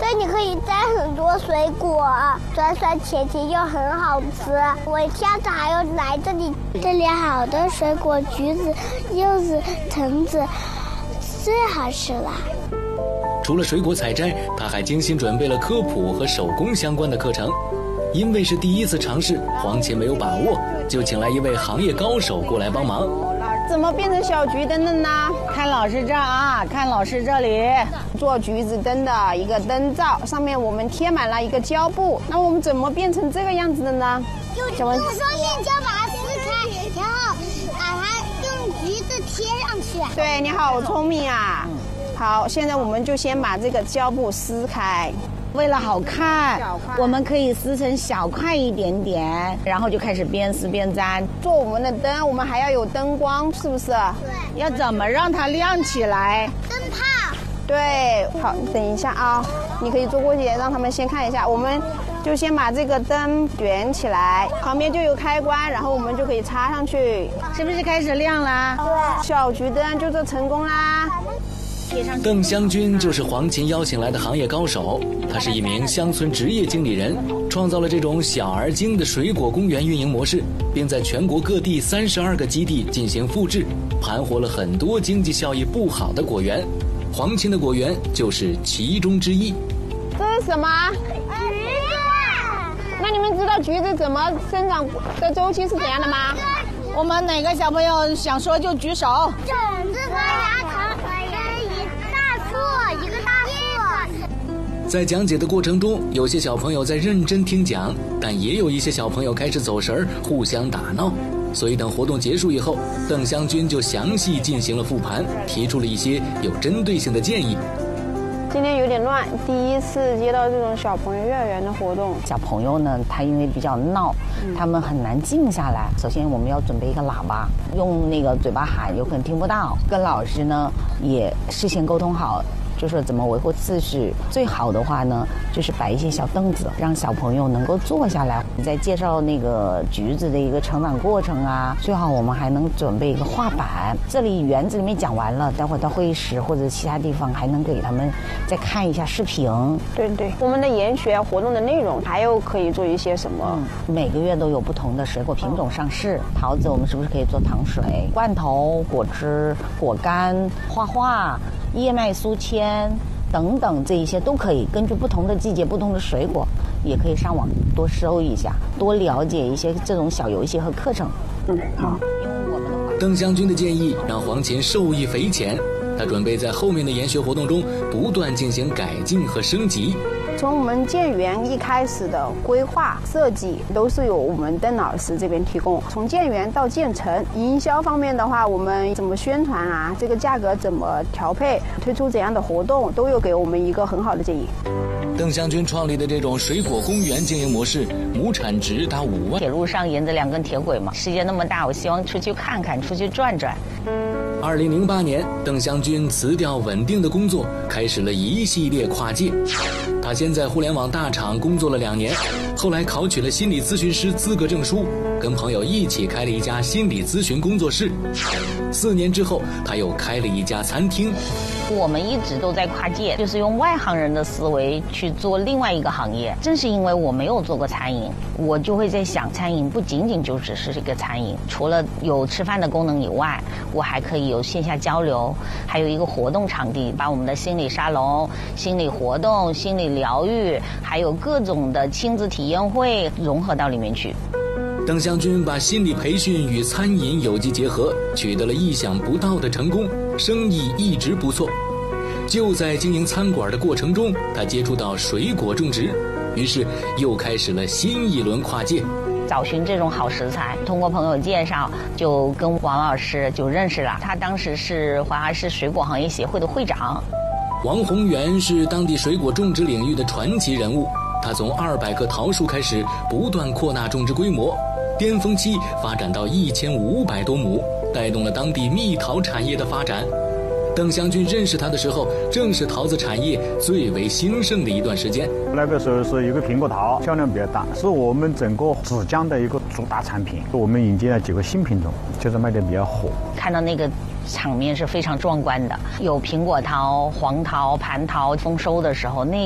这里可以摘很多水果，酸酸甜甜又很好吃。我下次还要来这里，这里好多水果，橘子、柚子、橙子，最好吃了。 除了水果采摘，他还精心准备了科普和手工相关的课程。因为是第一次尝试，黄琴没有把握，就请来一位行业高手过来帮忙。 怎么变成小橘灯的呢？看老师这儿啊，看老师这里做橘子灯的一个灯罩，上面我们贴满了一个胶布。那我们怎么变成这个样子的呢？ 用双面胶把它撕开，然后把它用橘子贴上去。 对，你好聪明啊！好，现在我们就先把这个胶布撕开。为了好看，我们可以撕成小块一点点，然后就开始边撕边粘。做我们的灯，我们还要有灯光，是不是？对。要怎么让它亮起来？ 灯泡。 对，好，等一下啊，你可以坐过去，让他们先看一下。我们就先把这个灯卷起来，旁边就有开关，然后我们就可以插上去，是不是开始亮啦？对，小橘灯就做成功啦。 邓湘军就是黄琴邀请来的行业高手，他是一名乡村职业经理人，创造了这种小而精的水果公园运营模式，并在全国各地32个基地进行复制，盘活了很多经济效益不好的果园。黄琴的果园就是其中之一。 这是什么？ 橘子。 那你们知道橘子怎么生长的周期是怎样的吗？我们哪个小朋友想说就举手。 种子和芽藤一个大树。 在讲解的过程中，有些小朋友在认真听讲，但也有一些小朋友开始走神儿，互相打闹。所以等活动结束以后，邓湘军就详细进行了复盘，提出了一些有针对性的建议。 今天有点乱，第一次接到这种小朋友幼儿园的活动。 小朋友呢，他因为比较闹，他们很难静下来。首先我们要准备一个喇叭，用那个嘴巴喊有可能听不到。跟老师呢也事先沟通好，就说怎么维护秩序。最好的话呢，就是摆一些小凳子，让小朋友能够坐下来。你在介绍那个橘子的一个成长过程啊，最好我们还能准备一个画板。这里园子里面讲完了，待会儿到会议室或者其他地方还能给他们再看一下视频。 对对，我们的研学活动的内容还有可以做一些什么？ 每个月都有不同的水果品种上市。桃子我们是不是可以做糖水、罐头、果汁、果干、画画、燕麦酥签等等，这一些都可以根据不同的季节、不同的水果，也可以上网多搜一下，多了解一些这种小游戏和课程。 好。 邓湘军的建议让黄琴受益匪浅，他准备在后面的研学活动中不断进行改进和升级。 从我们建园一开始的规划设计都是由我们邓老师这边提供，从建园到建成，营销方面的话，我们怎么宣传啊，这个价格怎么调配，推出怎样的活动，都有给我们一个很好的建议。 邓湘军创立的这种水果公园经营模式，亩产值达5万。 铁路上沿着2根铁轨嘛，世界那么大，我希望出去看看，出去转转。 2008年，邓湘军辞掉稳定的工作，开始了一系列跨界。他先在互联网大厂工作了2年，后来考取了心理咨询师资格证书，跟朋友一起开了一家心理咨询工作室。4年之后，他又开了一家餐厅。 我们一直都在跨界，就是用外行人的思维去做另外一个行业。正是因为我没有做过餐饮，我就会在想，餐饮不仅仅就只是这个餐饮，除了有吃饭的功能以外，我还可以有线下交流，还有一个活动场地，把我们的心理沙龙、心理活动、心理疗愈，还有各种的亲子体验会融合到里面去。 邓湘军把心理培训与餐饮有机结合，取得了意想不到的成功，生意一直不错。就在经营餐馆的过程中，他接触到水果种植，于是又开始了新一轮跨界。 找寻这种好食材，通过朋友介绍，就跟王老师就认识了。他当时是华华市水果行业协会的会长。 王宏源是当地水果种植领域的传奇人物，他从200棵桃树开始，不断扩大种植规模，巅峰期发展到1500多亩，带动了当地蜜桃产业的发展。邓湘军认识他的时候，正是桃子产业最为兴盛的一段时间。 那个时候是一个苹果桃销量比较大，是我们整个芷江的一个主打产品。我们引进了几个新品种，就是卖的比较火。 看到那个场面是非常壮观的，有苹果桃、黄桃、蟠桃丰收的时候，那